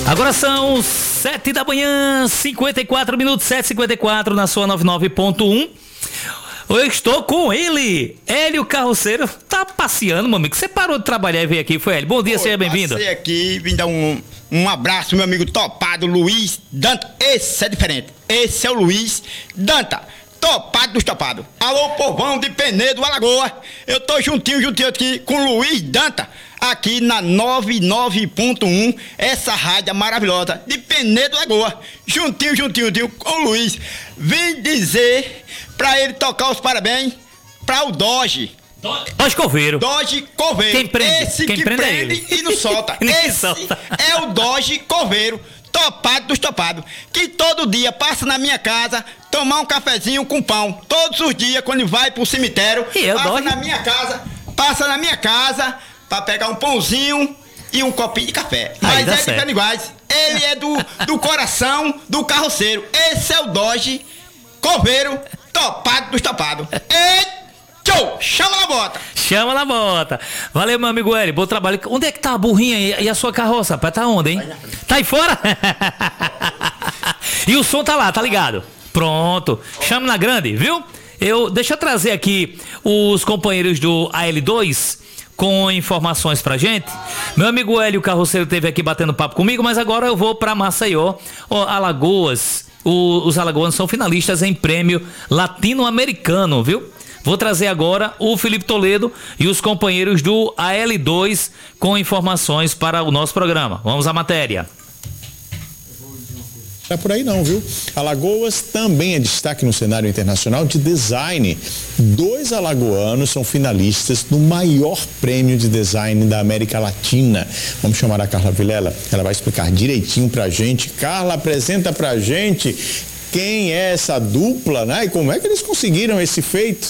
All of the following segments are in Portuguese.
Agora são 7 da manhã, 54 minutos, 7h54 na sua 99.1. Eu estou com ele, Hélio Carroceiro. Tá passeando, meu amigo. Você parou de trabalhar e veio aqui, foi, Hélio? Bom dia, seja bem-vindo. Passei aqui, vim dar um abraço, meu amigo topado, Luiz Danta. Esse é diferente. Esse é o Luiz Danta. Topado dos topados. Alô, povão de Penedo, Alagoas. Eu tô juntinho aqui com o Luiz Danta, aqui na 99.1, essa rádio maravilhosa de Penedo, Alagoas. Juntinho com o Luiz. Vim dizer pra ele tocar os parabéns pra o Doge. Doge Coveiro. Doge Coveiro. Quem prende? Esse Quem que prende e não solta. Esse solta. é o Doge Coveiro. Topado dos topados, que todo dia passa na minha casa tomar um cafezinho com pão. Todos os dias, quando vai pro cemitério, passa na minha casa pra pegar um pãozinho e um copinho de café. Mas é de pé iguais. Ele é do coração do carroceiro. Esse é o Doge Coveiro, topado dos topados. Tchau! Chama na bota! Chama na bota! Valeu, meu amigo Hélio, bom trabalho. Onde é que tá a burrinha e a sua carroça, rapaz? Tá onde, hein? Tá aí fora? E o som tá lá, tá ligado? Pronto. Chama na grande, viu? Deixa eu trazer aqui os companheiros do AL2 com informações pra gente. Meu amigo Hélio Carroceiro esteve aqui batendo papo comigo, mas agora eu vou pra Maceió, Alagoas. Os alagoanos são finalistas em prêmio latino-americano, viu? Vou trazer agora o Felipe Toledo e os companheiros do AL2 com informações para o nosso programa. Vamos à matéria. Não é por aí não, viu? Alagoas também é destaque no cenário internacional de design. 2 alagoanos são finalistas do maior prêmio de design da América Latina. Vamos chamar a Carla Vilela, ela vai explicar direitinho pra gente. Carla, apresenta pra gente quem é essa dupla, né? E como é que eles conseguiram esse feito?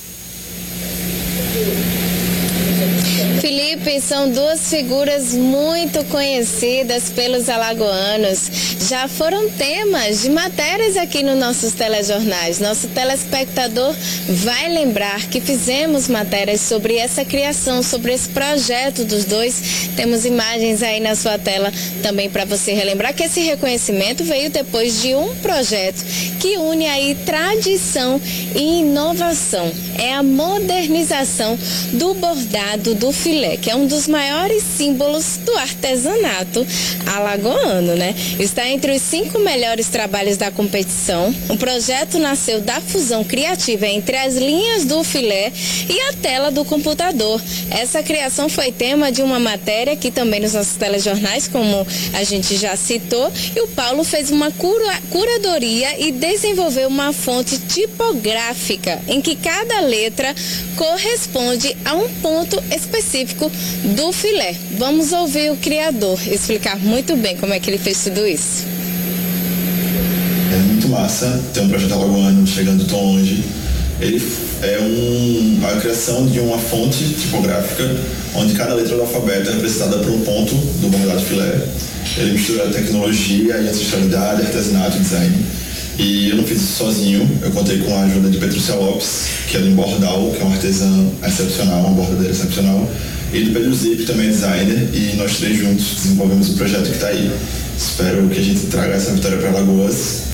Felipe, são 2 figuras muito conhecidas pelos alagoanos. Já foram temas de matérias aqui nos nossos telejornais. Nosso telespectador vai lembrar que fizemos matérias sobre essa criação, sobre esse projeto dos 2. Temos imagens aí na sua tela também para você relembrar que esse reconhecimento veio depois de um projeto que une aí tradição e inovação. É a modernização do bordado do filé, que é um dos maiores símbolos do artesanato alagoano, né? Está entre os 5 melhores trabalhos da competição. O projeto nasceu da fusão criativa entre as linhas do filé e a tela do computador. Essa criação foi tema de uma matéria aqui também nos nossos telejornais, como a gente já citou, e o Paulo fez uma curadoria e desenvolveu uma fonte tipográfica em que cada letra corresponde a um ponto específico do filé. Vamos ouvir o criador explicar muito bem como é que ele fez tudo isso. É muito massa ter um projeto alagoano chegando tão longe. Ele é a criação de uma fonte tipográfica onde cada letra do alfabeto é representada por um ponto do bordado filé. Ele mistura tecnologia e ancestralidade, artesanato e design. E eu não fiz isso sozinho, eu contei com a ajuda de Petrúcia Lopes, que é do Embordal, que é um artesã excepcional, uma bordadeira excepcional, e do Pedro Zip, também é designer, e nós 3 juntos desenvolvemos o projeto que está aí. Espero que a gente traga essa vitória para Alagoas.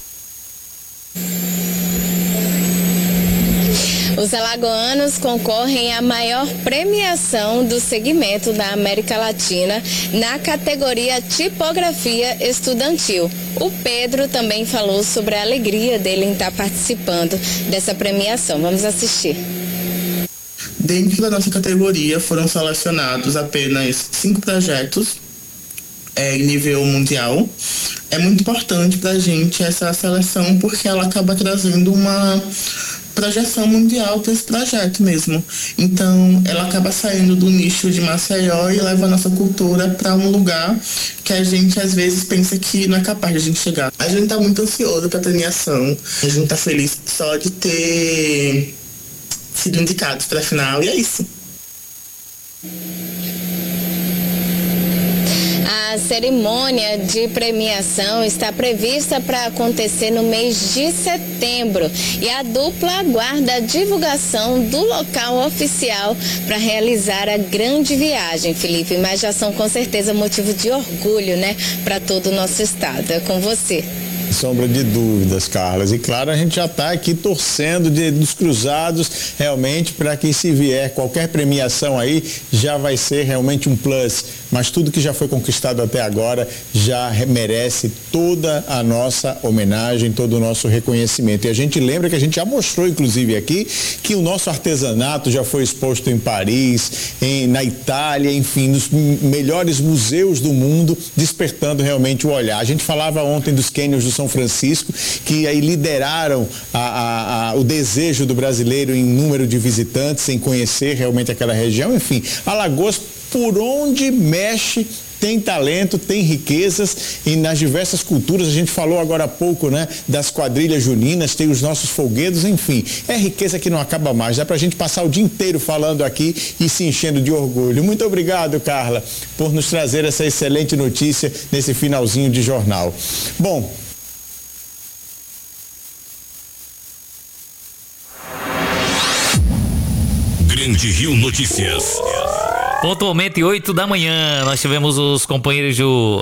Os alagoanos concorrem à maior premiação do segmento da América Latina na categoria Tipografia Estudantil. O Pedro também falou sobre a alegria dele em estar participando dessa premiação. Vamos assistir. Dentro da nossa categoria foram selecionados apenas 5 projetos em nível mundial. É muito importante para a gente essa seleção porque ela acaba trazendo uma projeção mundial para esse projeto mesmo. Então, ela acaba saindo do nicho de Maceió e leva a nossa cultura para um lugar que a gente às vezes pensa que não é capaz de a gente chegar. A gente está muito ansioso para a premiação. A gente está feliz só de ter sido indicados para a final e é isso. As cerimônia de premiação está prevista para acontecer no mês de setembro e a dupla aguarda a divulgação do local oficial para realizar a grande viagem, Felipe, mas já são com certeza motivo de orgulho, né, para todo o nosso estado. É com você. Sombra de dúvidas, Carlas. E claro, a gente já está aqui torcendo dos cruzados realmente para que, se vier qualquer premiação aí, já vai ser realmente um plus. Mas tudo que já foi conquistado até agora já merece toda a nossa homenagem, todo o nosso reconhecimento. E a gente lembra que a gente já mostrou, inclusive aqui, que o nosso artesanato já foi exposto em Paris, na Itália, enfim, nos melhores museus do mundo, despertando realmente o olhar. A gente falava ontem dos cânions do São Francisco, que aí lideraram o desejo do brasileiro em número de visitantes, em conhecer realmente aquela região. Enfim, Alagoas, por onde mexe, tem talento, tem riquezas, e nas diversas culturas. A gente falou agora há pouco, né, das quadrilhas juninas, tem os nossos folguedos, enfim, é riqueza que não acaba mais. Dá pra gente passar o dia inteiro falando aqui e se enchendo de orgulho. Muito obrigado, Carla, por nos trazer essa excelente notícia nesse finalzinho de jornal. Bom, Grande Rio Notícias. Pontualmente 8 da manhã, nós tivemos os companheiros do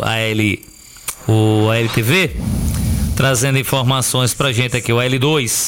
ALTV, trazendo informações pra gente aqui, o AL2.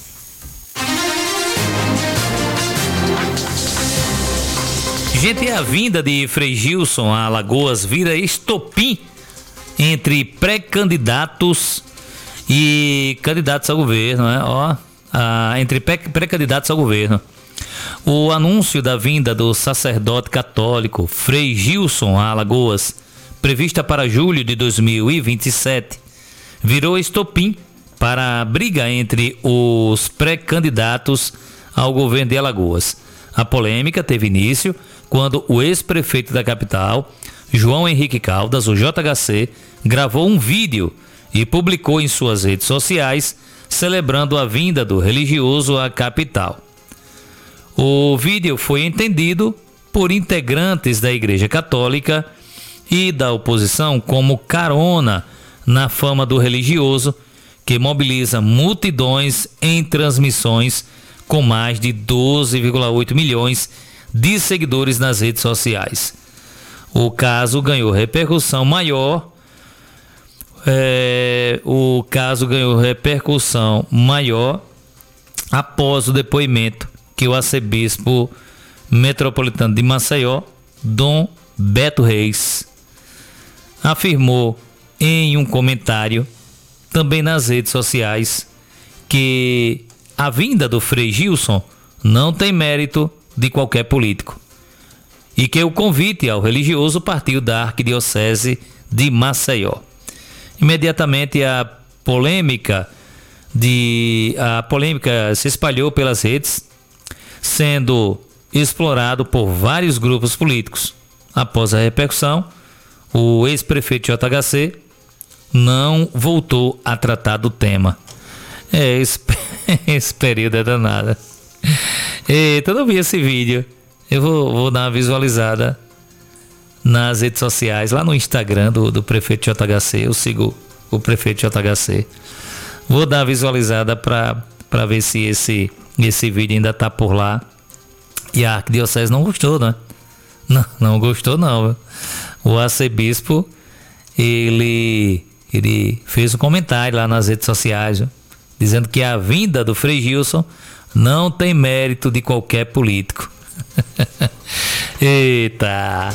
Gente, a vinda de Frei Gilson a Alagoas vira estopim entre pré-candidatos e candidatos ao governo, né? Entre pré-candidatos ao governo. O anúncio da vinda do sacerdote católico Frei Gilson a Alagoas, prevista para julho de 2027, virou estopim para a briga entre os pré-candidatos ao governo de Alagoas. A polêmica teve início quando o ex-prefeito da capital, João Henrique Caldas, o JHC, gravou um vídeo e publicou em suas redes sociais celebrando a vinda do religioso à capital. O vídeo foi entendido por integrantes da Igreja Católica e da oposição como carona na fama do religioso, que mobiliza multidões em transmissões com mais de 12,8 milhões de seguidores nas redes sociais. O caso ganhou repercussão maior após o depoimento que o arcebispo metropolitano de Maceió, Dom Beto Reis, afirmou em um comentário, também nas redes sociais, que a vinda do Frei Gilson não tem mérito de qualquer político e que o convite ao religioso partiu da Arquidiocese de Maceió. Imediatamente a polêmica se espalhou pelas redes, sendo explorado por vários grupos políticos. Após a repercussão, o ex-prefeito JHC não voltou a tratar do tema. Esse período é danado. Eita, eu não vi esse vídeo. Eu vou dar uma visualizada nas redes sociais, lá no Instagram do prefeito JHC. Eu sigo o prefeito JHC. Vou dar uma visualizada para ver se esse vídeo ainda tá por lá. E a Arquidiocese não gostou, né? Não gostou não. O arcebispo, ele fez um comentário lá nas redes sociais, dizendo que a vinda do Frei Gilson não tem mérito de qualquer político. Eita!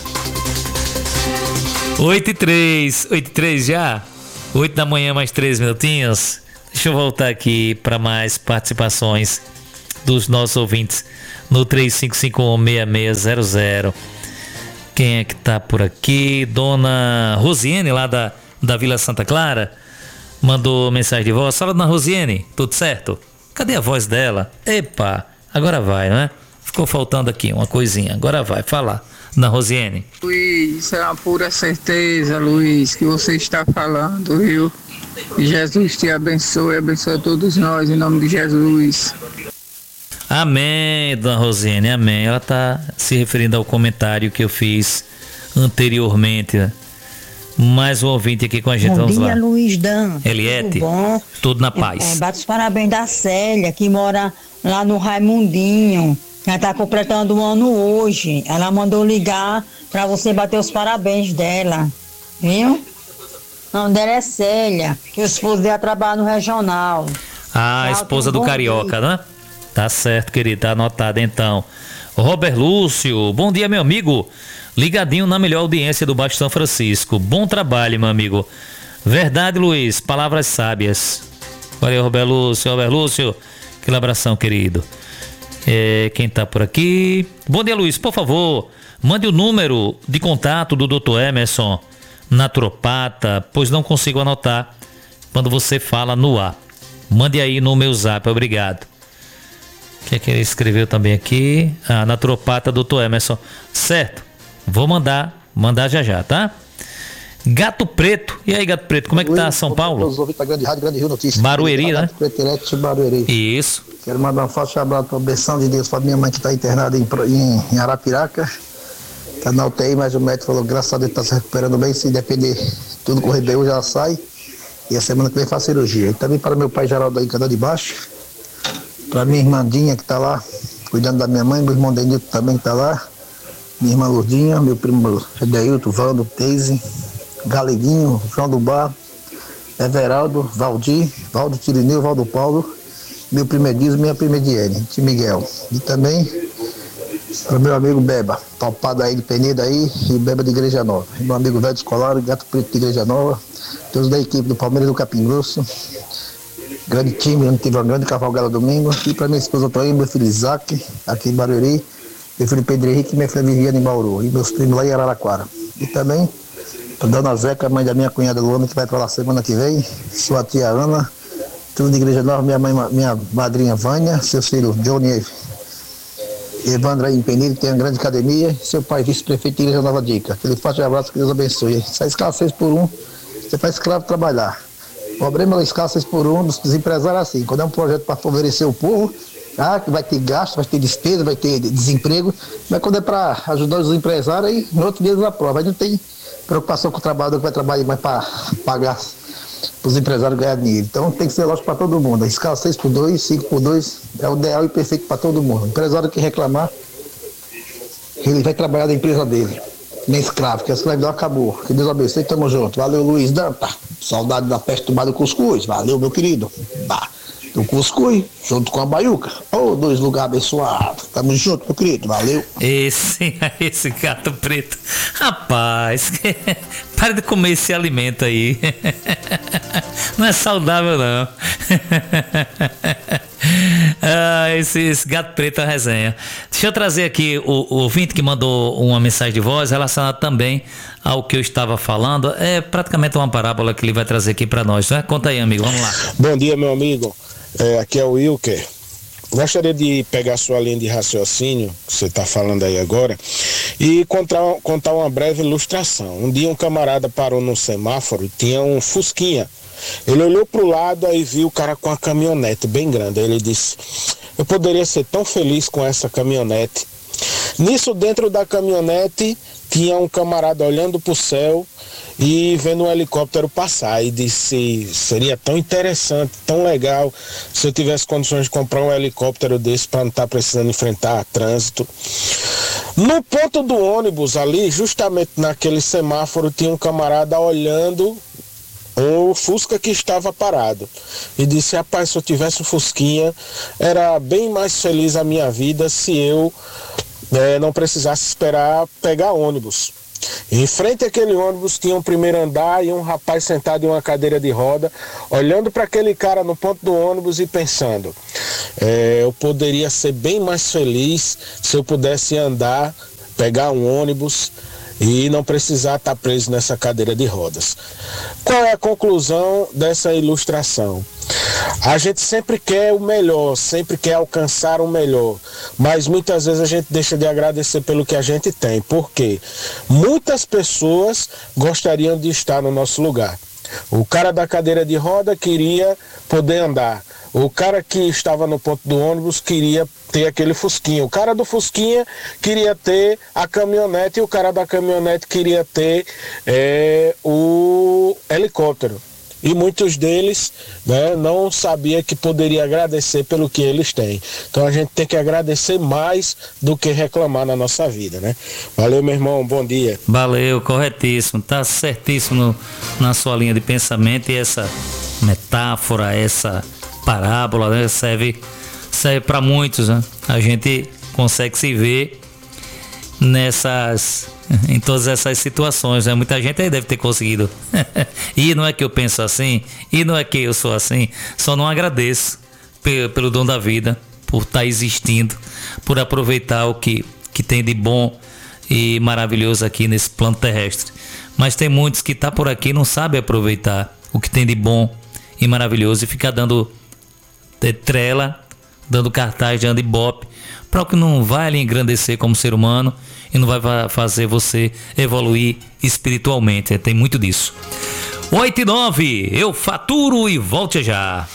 8h03 já? 8 da manhã, mais 3 minutinhos. Deixa eu voltar aqui para mais participações dos nossos ouvintes no 35516600. Quem é que tá por aqui? Dona Rosiane, lá da Vila Santa Clara, mandou mensagem de voz. Fala, Dona Rosiane, tudo certo? Cadê a voz dela? Epa, agora vai, não é? Ficou faltando aqui uma coisinha. Agora vai falar, Dona Rosiane. Luiz, é uma pura certeza, Luiz, que você está falando, viu? Jesus te abençoe, abençoe a todos nós, em nome de Jesus. Amém, Dona Rosiane, amém. Ela está se referindo ao comentário que eu fiz anteriormente, né, Mais um ouvinte aqui com a gente, Bom vamos dia, lá. Luiz Dan. Eliette, Tudo bom? tudo na paz. Bate os parabéns da Célia, que mora lá no Raimundinho. Ela tá completando um ano hoje. Ela mandou ligar pra você bater os parabéns dela. Viu? O nome dela é Célia, que o esposo dela trabalha no regional. A esposa do Carioca, né? Tá certo, querido, tá anotado então. Robert Lúcio, bom dia, meu amigo. Ligadinho na melhor audiência do Baixo São Francisco. Bom trabalho, meu amigo. Verdade, Luiz, palavras sábias. Valeu, Robert Lúcio. Aquele abração, querido. Quem tá por aqui? Bom dia, Luiz, por favor, mande o número de contato do Dr. Emerson, naturopata, pois não consigo anotar quando você fala no ar. Mande aí no meu zap, obrigado. O que é que ele escreveu também aqui? Naturopata Dr. Emerson. Certo, vou mandar já, tá? Gato Preto. E aí, Gato Preto, como é que tá São Paulo? Os ouvintes da Grande Rádio, Grande Rio Notícias. Barueri, né? Gato Preto, Barueri. Isso. Quero mandar um forte abraço para a benção de Deus para minha mãe que está internada em Arapiraca. Está na UTI, mas o médico falou, graças a Deus está se recuperando bem, se depender tudo correr bem, já sai. E a semana que vem faz cirurgia. E também para meu pai Geraldo aí, Candão de Baixo. Para minha irmã Dinha, que está lá, cuidando da minha mãe, meu irmão Denilton também está lá. Minha irmã Lourdinha, meu primo Edeilton, Vando, Teise, Galeguinho, João do Bar, Everaldo, Valdir, Valdo Tirineu, Valdo Paulo, meu primo Edilson, minha prima Ediene, de Miguel. E também para meu amigo Beba, topado aí de Penedo aí, e Beba de Igreja Nova. E meu amigo Velho Escolar, Gato Preto de Igreja Nova, todos da equipe do Palmeiras do Capim Grosso. Grande time, onde teve uma grande cavalgada domingo. E para minha esposa Toinha, meu filho Isaac, aqui em Barueri, meu filho Pedro Henrique e minha filha Viviane em Bauru. E meus primos lá em Araraquara. E também a Dona Zeca, mãe da minha cunhada Luana, que vai para lá semana que vem. Sua tia Ana, tudo de Igreja Nova, minha mãe, minha madrinha Vânia, seu filho Johnny Evandro aí em Penedo, que tem uma grande academia. Seu pai, vice-prefeito de Igreja Nova Dica. Aquele forte abraço, que Deus abençoe. Essa escassez por um, você faz escravo trabalhar. O problema da escassez por um dos empresários é assim, quando é um projeto para favorecer o povo, que vai ter gasto, vai ter despesa, vai ter desemprego, mas quando é para ajudar os empresários, aí no outro dia eles aprovam. Aí não tem preocupação com o trabalhador que vai trabalhar mais para pagar para os empresários ganhar dinheiro. Então tem que ser lógico para todo mundo. A escala 6x2, 5x2 é o ideal e perfeito para todo mundo. O empresário que reclamar, ele vai trabalhar na empresa dele, nem escravo, porque a escravidão acabou. Que Deus abençoe, tamo junto. Valeu, Luiz Danta. Saudade da peste do cuscuz. Valeu, meu querido. Do cuscuz, junto com a baiuca. Dois lugares abençoados. Tamo junto, meu querido. Valeu. Esse Gato Preto. Rapaz, para de comer esse alimento aí. Não é saudável, não. Esse Gato Preto é a resenha. Deixa eu trazer aqui o ouvinte que mandou uma mensagem de voz relacionada também ao que eu estava falando. É praticamente uma parábola que ele vai trazer aqui para nós, né? Conta aí, amigo, vamos lá. Bom dia, meu amigo. Aqui é o Wilker. Gostaria de pegar sua linha de raciocínio, que você está falando aí agora, e contar uma breve ilustração. Um dia um camarada parou num semáforo e tinha um fusquinha. Ele olhou para o lado e viu o cara com uma caminhonete bem grande. Aí ele disse, eu poderia ser tão feliz com essa caminhonete. Nisso, dentro da caminhonete, tinha um camarada olhando para o céu e vendo um helicóptero passar. E disse, seria tão interessante, tão legal, se eu tivesse condições de comprar um helicóptero desse para não estar precisando enfrentar trânsito. No ponto do ônibus ali, justamente naquele semáforo, tinha um camarada olhando o Fusca que estava parado e disse, rapaz, se eu tivesse um Fusquinha, era bem mais feliz a minha vida se eu não precisasse esperar pegar ônibus. Em frente àquele ônibus tinha um primeiro andar e um rapaz sentado em uma cadeira de roda, olhando para aquele cara no ponto do ônibus e pensando, eu poderia ser bem mais feliz se eu pudesse andar, pegar um ônibus e não precisar estar preso nessa cadeira de rodas. Qual é a conclusão dessa ilustração? A gente sempre quer o melhor, sempre quer alcançar o melhor, mas muitas vezes a gente deixa de agradecer pelo que a gente tem. Por quê? Muitas pessoas gostariam de estar no nosso lugar. O cara da cadeira de roda queria poder andar. O cara que estava no ponto do ônibus queria ter aquele fusquinha. O cara do fusquinha queria ter a caminhonete e o cara da caminhonete queria ter o helicóptero. E muitos deles, né, não sabia que poderia agradecer pelo que eles têm. Então a gente tem que agradecer mais do que reclamar na nossa vida, né? Valeu, meu irmão, bom dia. Valeu, corretíssimo, tá certíssimo na sua linha de pensamento, e essa metáfora, essa parábola, né, serve para muitos, né? A gente consegue se ver em todas essas situações, né? Muita gente aí deve ter conseguido. E não é que eu penso assim, e não é que eu sou assim, só não agradeço pelo dom da vida, por estar existindo, por aproveitar o que tem de bom e maravilhoso aqui nesse plano terrestre. Mas tem muitos que tá por aqui e não sabem aproveitar o que tem de bom e maravilhoso e fica dando trela, dando cartaz, dando ibope, para o que não vai lhe engrandecer como ser humano e não vai fazer você evoluir espiritualmente. Tem muito disso. 8 e 9, eu faturo e volte já.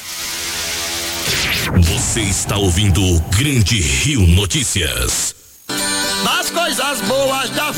Você está ouvindo o Grande Rio Notícias. Das coisas boas da vida.